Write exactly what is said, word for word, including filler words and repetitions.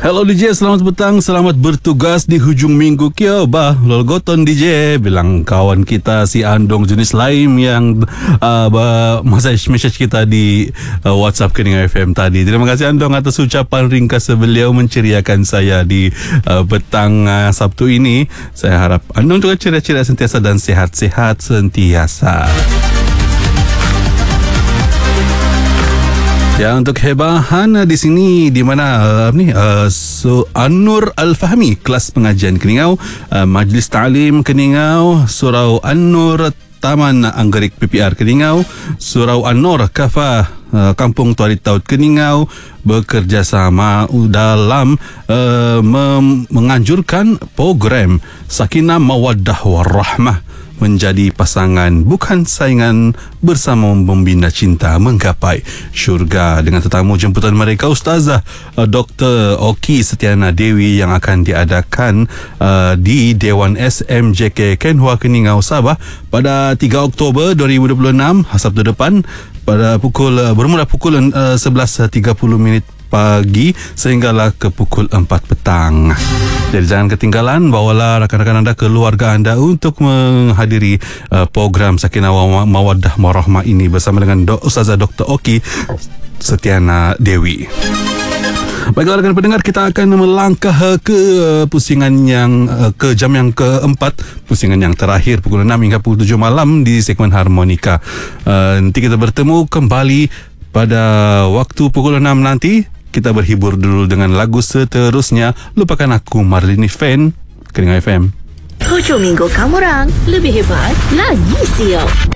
Hello D J, selamat petang, selamat bertugas di hujung minggu. Kyo bah, lol goton D J, bilang kawan kita si Andong jenis lain yang uh, message message kita di uh, WhatsApp Keningan F M tadi. Terima kasih Andong atas ucapan ringkas beliau menceriakan saya di uh, petang uh, Sabtu ini. Saya harap Andong juga ceria-ceria sentiasa dan sehat-sehat sentiasa. Ya, untuk hebahan di sini di mana uh, ni uh, so An-Nur Al-Fahmi kelas pengajian Keningau, uh, Majlis Ta'lim Keningau, Surau An-Nur Taman Anggerik P P R Keningau, Surau An-Nur Kafa uh, Kampung Tuari Taut Keningau bekerjasama dalam uh, mem- menganjurkan program Sakinah Mawaddah Warahmah menjadi pasangan bukan saingan bersama membina cinta menggapai syurga dengan tetamu jemputan mereka Ustazah uh, Doktor Oki Setiana Dewi yang akan diadakan uh, di Dewan S M J K Kenhua Keningau Sabah pada tiga Oktober dua ribu dua puluh enam Sabtu depan pada pukul uh, bermula pukul uh, sebelas tiga puluh minit pagi sehinggalah ke pukul empat petang. Jadi jangan ketinggalan, bawalah rakan-rakan anda, keluarga anda untuk menghadiri uh, program Sakinah Mawaddah Warahmah ini bersama dengan Do- Ustazah Doktor Oki Setiana Dewi. Baiklah rakan pendengar, kita akan melangkah ke uh, pusingan yang uh, ke jam yang keempat, pusingan yang terakhir pukul enam hingga pukul tujuh malam di segmen Harmonika. Uh, nanti kita bertemu kembali pada waktu pukul enam nanti. Kita berhibur dulu dengan lagu seterusnya. Lupakan Aku, Marlini Fan, Keningan F M. Hujung minggu kamu orang lebih hebat lagi siap.